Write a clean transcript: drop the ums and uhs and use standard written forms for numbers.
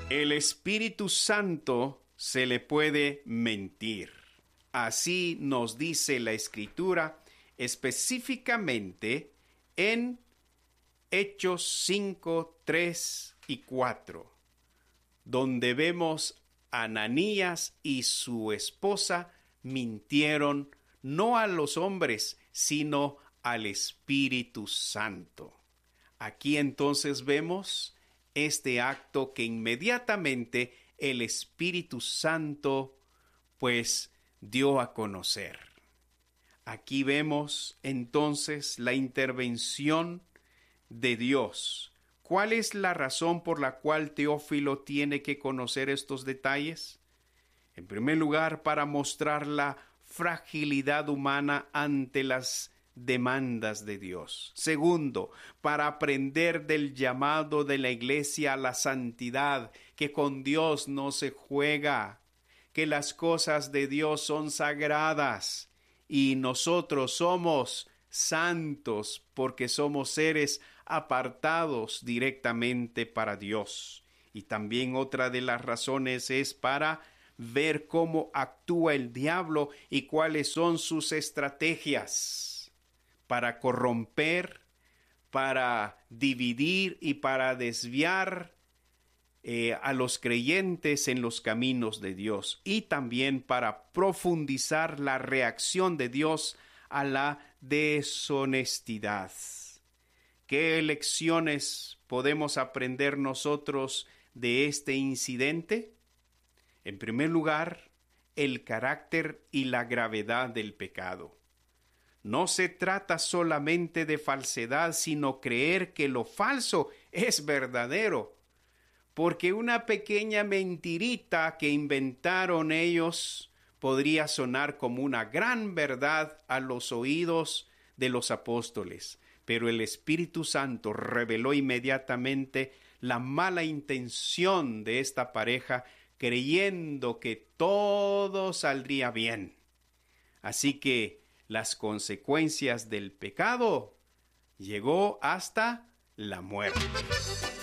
El Espíritu Santo se le puede mentir. Así nos dice la Escritura, específicamente en Hechos 5, 3 y 4, donde vemos a Ananías y su esposa mintieron no a los hombres, sino al Espíritu Santo. Aquí entonces vemos este acto que inmediatamente el Espíritu Santo pues dio a conocer. Aquí vemos entonces la intervención de Dios. ¿Cuál es la razón por la cual Teófilo tiene que conocer estos detalles? En primer lugar, para mostrar la fragilidad humana ante las demandas de Dios. Segundo, para aprender del llamado de la Iglesia a la santidad, que con Dios no se juega, que las cosas de Dios son sagradas y nosotros somos santos porque somos seres apartados directamente para Dios. Y también otra de las razones es para ver cómo actúa el diablo y cuáles son sus estrategias para corromper, para dividir y para desviar a los creyentes en los caminos de Dios, y también para profundizar la reacción de Dios a la deshonestidad. ¿Qué lecciones podemos aprender nosotros de este incidente? En primer lugar, el carácter y la gravedad del pecado. No se trata solamente de falsedad, sino creer que lo falso es verdadero. Porque una pequeña mentirita que inventaron ellos podría sonar como una gran verdad a los oídos de los apóstoles. Pero el Espíritu Santo reveló inmediatamente la mala intención de esta pareja, creyendo que todo saldría bien. Así que las consecuencias del pecado llegó hasta la muerte.